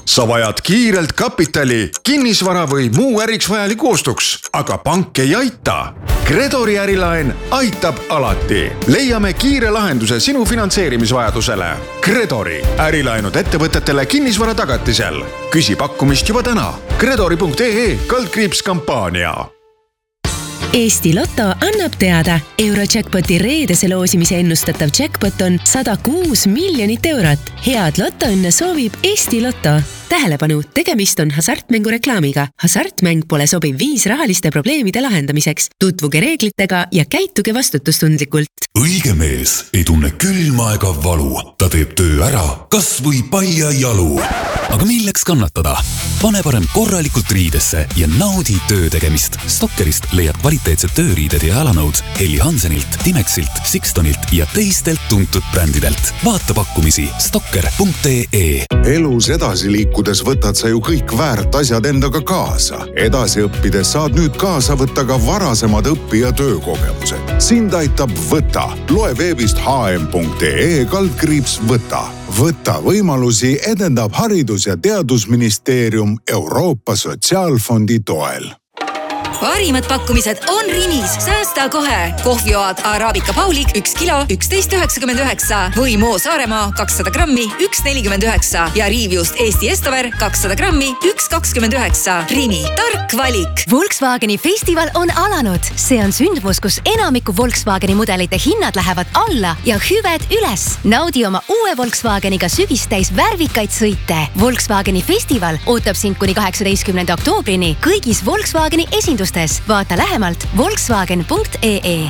Sa vajad kiirelt kapitali, kinnisvara või muu äriks vajaliku ostuks, aga pank ei aita. Credori ärilaen aitab alati. Leiame kiire lahenduse sinu finantseerimisvajadusele. Credori ärilaenud ettevõtetele kinnisvara tagatisel. Küsi pakkumist juba täna. Credori.ee/kampaania. Eesti Lotto annab teada. Eurojackpoti reedese loosimise ennustatav jackpot on 106 miljonit eurot. Head lotoõnne soovib Eesti Lotto. Tähelepanu, tegemist on hasartmängu reklaamiga. Hasartmäng pole sobiv viis rahaliste probleemide lahendamiseks. Tutvuge reeglitega ja käituge vastutustundlikult. Õige mees ei tunne külma ega valu. Ta teeb töö ära, kas või paia jalu. Aga milleks kannatada? Pane parem korralikult riidesse ja naudi töö tegemist. Stokkerist leiad kvaliteetsed tööriided ja jalanõud Helly Hansenilt, Timexilt, Sixtonilt ja teistelt tuntud brändidelt. Vaata pakkumisi stokker.ee. Elus edasi liikudes võtad sa ju kõik väärt asjad endaga kaasa. Edasi õppides saad nüüd kaasa võtta ka varasemad õpi- ja töökogemused. Sind aitab Võta. Loe veebist hm.ee/võta. Võta võimalusi edendab Haridus- ja Teadusministeerium Euroopa Sotsiaalfondi toel. Parimad pakkumised on Rimis. Säästa kohe. Kohvioad Arabica Paulik 1 kilo 11,99 või Moo Saaremaa 200 grammi 1,49 ja Riivjust Eesti Estover 200 grammi 1,29. Rimi, tark valik. Volkswageni festival on alanud. See on sündmus, kus enamiku Volkswageni mudelite hinnad lähevad alla ja hüved üles. Naudi oma uue Volkswageniga sügist täis värvikaid sõite. Volkswageni festival ootab sind kuni 18. oktoobrini kõigis Volkswageni esindustes. Vaata lähemalt volkswagen.ee.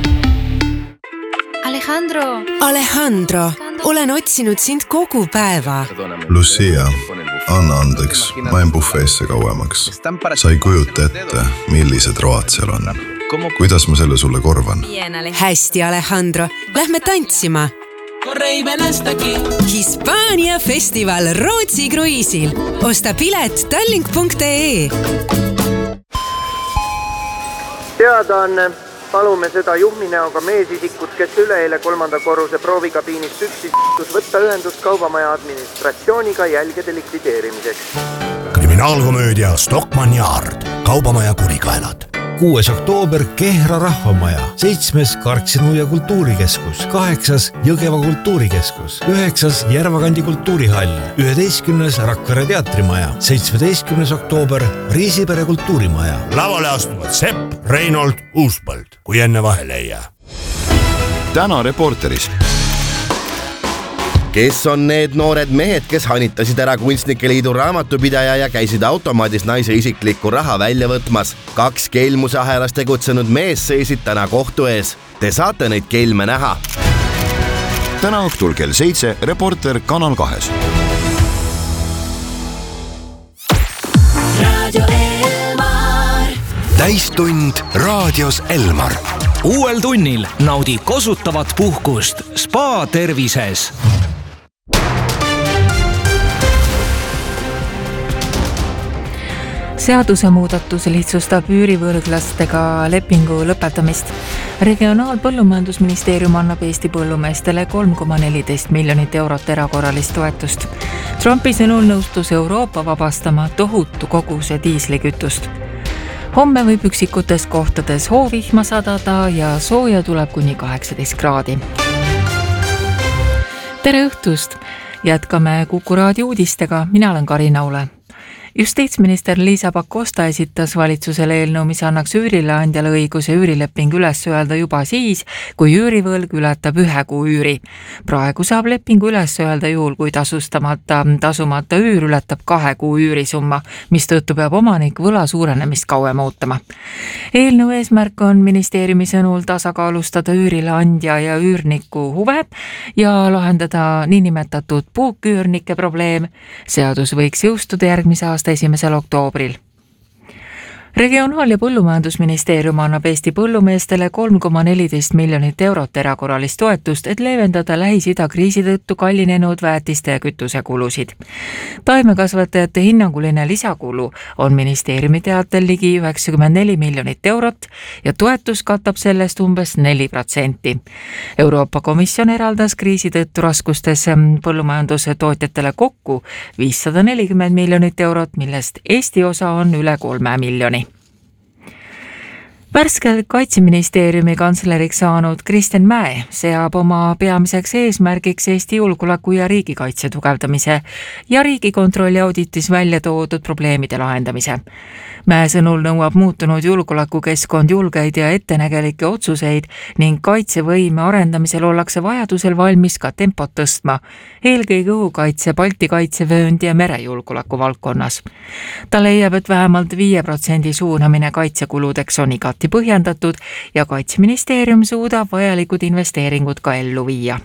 Alejandro, olen otsinud sind kogu päeva. Lucia, anna andeks, ma jäin bufeesse kauemaks. Sa ei kujuta ette, millised road seal on. Kuidas ma selle sulle korvan? Hästi, Alejandro, lähme tantsima. Hispaania festival Rootsi kruiisil. Osta pilet tallink.ee. Teadaanne, palume seda juhminäoga meesisikut, kes üleeile 3. korruse proovikabiinist üksis võtta ühendust kaubamaja administratsiooniga jälgede likvideerimiseks. Kriminaalkomöödia Stockmann Yard, kaubamaja kurikaelad. 6. oktoober Kehra rahvamaja, 7. Karksinu ja kultuurikeskus, 8. Jõgeva kultuurikeskus, 9. Järvakandi kultuurihall, 11. Rakvere teatrimaja, 17. oktoober Riisipere kultuurimaja. Lavale astuvad Sepp, Reinold, Uuspõld, kui enne vahele ei jää. Täna Reporteris. Kes on need noored mehed, kes hanitasid ära Kunstnike Liidu raamatupidaja ja käisid automaadis naise isiklikku raha välja võtmas? 2 kelmuse ahelas tegutsenud mees seisid täna kohtu ees. Te saate neid kelme näha. Täna õhtul kell 7 Reporter Kanal 2. Radio Elmar. Täistund raadios Elmar. Uuel tunnil naudi kosutavat puhkust Spa tervises. Seadusemuudatus lihtsustab üürivõrglastega lepingu lõpetamist. Regionaalpõllumajandusministeerium annab Eesti põllumeestele 3,14 miljonit eurot erakorralist toetust. Trumpi sõnul nõustus Euroopa vabastama tohutu koguse diislikütust. Homme võib üksikutes kohtades hoovihma sadada ja sooja tuleb kuni 18 kraadi. Tere õhtust! Jätkame Kuku raadio uudistega. Mina olen Karina Ule. Justiitsminister Liisa Pakosta esitas valitsusele eelnõu, mis annaks üürileandjale õiguse üürileping üles öelda juba siis, kui üürivõlg ületab 1 kuu üüri. Praegu saab lepingu üles öelda juhul, kui tasumata üür ületab 2 kuu üürisumma, mis tõttu peab omanik võla suurenemist kauem ootama. Eelnõu eesmärk on ministeeriumi sõnul tasakaalustada üürileandja ja üürniku huve ja lahendada niinimetatud puuküürnike probleem. Seadus võiks jõustuda järgmise aasta 1. oktoobril. Regionaal- ja põllumajandusministeerium annab Eesti põllumeestele 3,14 miljonit eurot erakorralist toetust, et leevendada Lähis-Ida kriisi tõttu kallinenud väetiste ja kütusekulusid. Taimekasvatajate hinnanguline lisakulu on ministeeriumi teatel ligi 94 miljonit eurot ja toetus katab sellest umbes 4%. Euroopa Komisjon eraldas kriisi tõttu raskustes põllumajanduse tootjatele kokku 540 miljonit eurot, millest Eesti osa on üle 3 miljoni. Värskelt Kaitseministeeriumi kantsleriks saanud Kristjan Mäe seab oma peamiseks eesmärgiks Eesti julgeoleku ja riigikaitse tugevdamise ja Riigikontrolli auditis välja toodud probleemide lahendamise. Mäe sõnul nõuab muutunud julgeolekukeskkond julgeid ja ettenägelikke otsuseid ning kaitsevõime arendamisel ollakse vajadusel valmis ka tempot tõstma, eelkõige õhukaitse, Balti kaitsevöönd ja merejulgeoleku valdkonnas. Ta leiab, et vähemalt 5% suunamine kaitsekuludeks on igati põhjendatud ja Kaitseministeerium suudab vajalikud investeeringud ka ellu viia.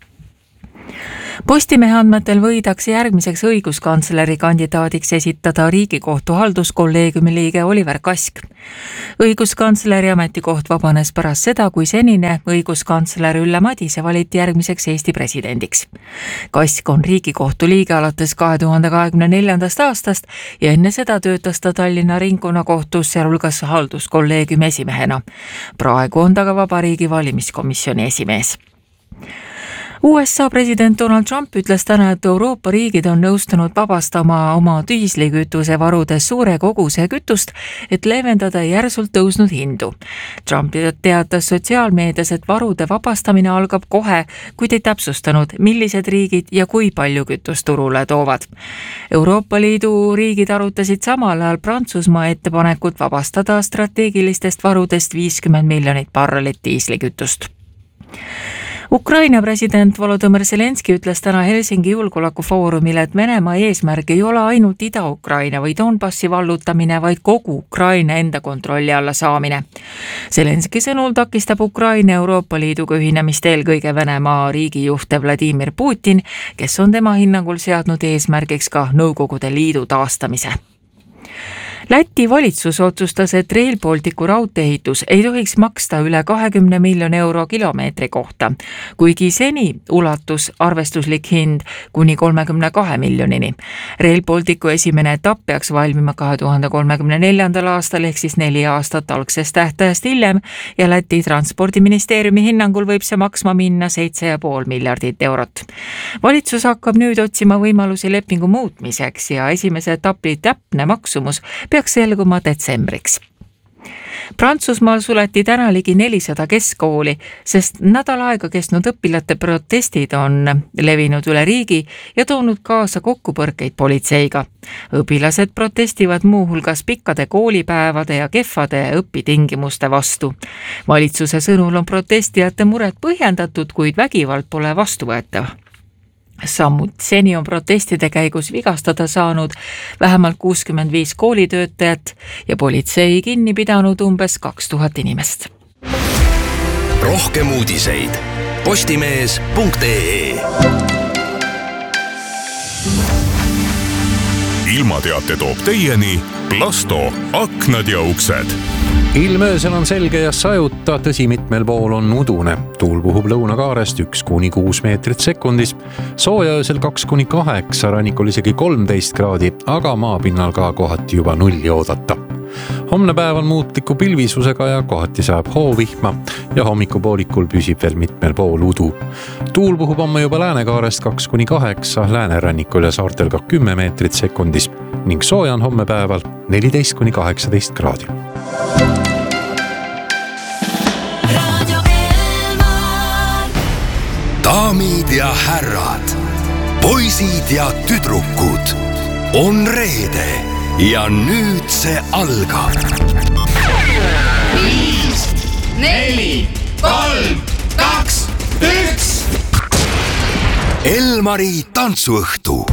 Postimehe andmetel võidakse järgmiseks õiguskantsleri kandidaadiks esitada Riigikohtu halduskolleegiumi liige Oliver Kask. Õiguskantsleri ametikoht vabanes pärast seda, kui senine õiguskantsler Ülle Madise valiti järgmiseks Eesti presidendiks. Kask on Riigikohtu liige alates 2024. aastast ja enne seda töötas ta Tallinna ringkonnakohtus, sealhulgas halduskolleegiumi esimehena. Praegu on ta ka Vabariigi valimiskomisjoni esimees. USA president Donald Trump ütles täna, et Euroopa riigid on nõustunud vabastama oma diislikütuse varudes suure koguse kütust, et leevendada järsult tõusnud hindu. Trump teatas sotsiaalmeedias, et varude vabastamine algab kohe, kuid ei täpsustanud, millised riigid ja kui palju kütust turule toovad. Euroopa Liidu riigid arutasid samal ajal Prantsusmaa ettepanekut vabastada strateegilistest varudest 50 miljonit barrelit diislikütust. Ukraina president Volodõmõr Zelenski ütles täna Helsingi julgeolekufoorumile, et Venemaa eesmärk ei ole ainult Ida-Ukraina või Donbassi vallutamine, vaid kogu Ukraina enda kontrolli alla saamine. Zelenski sõnul takistab Ukraina Euroopa Liiduga ühinemist eelkõige Venemaa riigijuht Vladimir Putin, kes on tema hinnangul seadnud eesmärgiks ka Nõukogude Liidu taastamise. Läti valitsus otsustas, et Rail Balticu raudteeehitus ei tohiks maksta üle 20 miljoni euro kilomeetri kohta, kuigi seni ulatus arvestuslik hind kuni 32 miljonini. Rail Balticu esimene etapp peaks valmima 2034. aastal ehk siis 4 aastat algsest tähtajast hiljem ja Läti transpordiministeeriumi hinnangul võib see maksma minna 7,5 miljardit eurot. Valitsus hakkab nüüd otsima võimalusi lepingu muutmiseks ja esimese etapi täpne maksumus peaks selguma detsembriks. Prantsusmaal suleti täna ligi 400 keskkooli, sest nädal aega kestnud õpilate protestid on levinud üle riigi ja toonud kaasa kokkupõrkeid politseiga. Õpilased protestivad muuhulgas pikkade koolipäevade ja kehvade õpitingimuste vastu. Valitsuse sõnul on protestijate mured põhjendatud, kuid vägivald pole vastuvõetav. Sammud seni on protestide käigus vigastada saanud vähemalt 65 koolitöötajat ja politsei kinni pidanud umbes 2000 inimest. Rohkem uudiseid postimees.ee. Ilmateate toob teieni Plasto aknad ja uksed. Ilm öösel on selge ja sajuta, tõsi mitmel pool on udune. Tuul puhub lõunakaarest 1-6 meetrit sekundis. Sooja öösel 2-8, rannikul isegi 13 kraadi, aga maapinnal ka kohati juba 0 oodata. Homne päev on muutliku pilvisusega ja kohati saab hoovihma ja hommikupoolikul püsib veel mitmel pool udu. Tuul puhub homme juba läänekaarest 2-8, läänerannikul ja saartel ka 10 meetrit sekundis ning sooja on homme päeval 14-18 kraadi. Daamid ja härrad, poisid ja tüdrukud, on reede ja nüüd see algab. 5, 4, 3, 2, 1. Elmari tantsuõhtu.